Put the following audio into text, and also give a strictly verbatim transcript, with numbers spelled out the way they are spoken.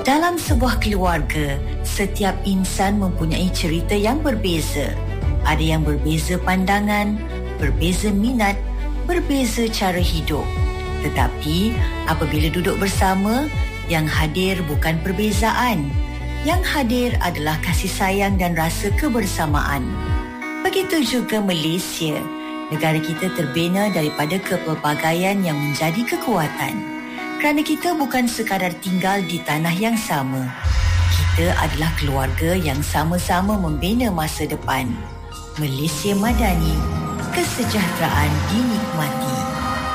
Dalam sebuah keluarga, setiap insan mempunyai cerita yang berbeza. Ada yang berbeza pandangan, berbeza minat, berbeza cara hidup. Tetapi apabila duduk bersama, yang hadir bukan perbezaan. Yang hadir adalah kasih sayang dan rasa kebersamaan. Begitu juga Malaysia. Negara kita terbina daripada kepelbagaian yang menjadi kekuatan. Kerana kita bukan sekadar tinggal di tanah yang sama. Kita adalah keluarga yang sama-sama membina masa depan. Malaysia Madani, kesejahteraan dinikmati.